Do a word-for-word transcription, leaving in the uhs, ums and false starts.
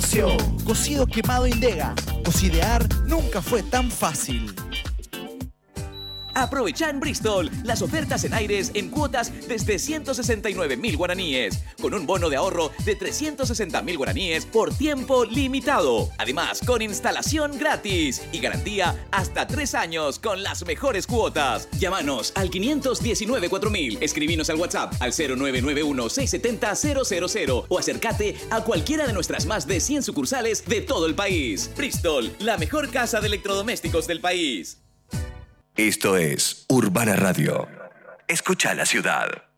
nació. Cocido quemado Indega. Cocidear nunca fue tan fácil. Aprovecha en Bristol las ofertas en aires en cuotas desde ciento sesenta y nueve mil guaraníes, con un bono de ahorro de trescientos sesenta mil guaraníes por tiempo limitado. Además, con instalación gratis y garantía hasta tres años con las mejores cuotas. Llámanos al quinientos diecinueve cuatro mil, escribinos al WhatsApp al cero nueve nueve uno seis siete cero cero cero cero o acércate a cualquiera de nuestras más de cien sucursales de todo el país. Bristol, la mejor casa de electrodomésticos del país. Esto es Urbana Radio. Escucha la ciudad.